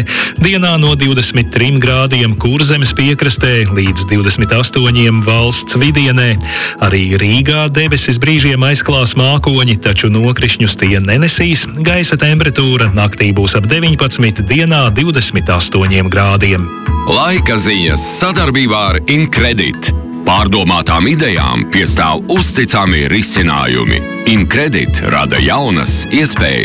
dienā no 23 grādiem Kurzemes piekrastē līdz 28 valsts vidienē. Arī Rīgā debesis brīžiem aizklās mākoņi, taču nokrišņus tie nenesīs. Gaisa temperatūra naktī būs ap 19, dienā 28 grādiem. Laika ziņas sadarbībā ar Incredit. Pārdomātām idejām piestāv uzticami risinājumi. Incredit rada jaunas iespējas.